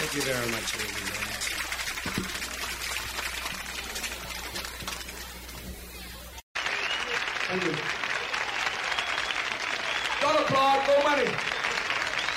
Thank you very much, ladies and gentlemen. Thank you. Don't applaud, no money.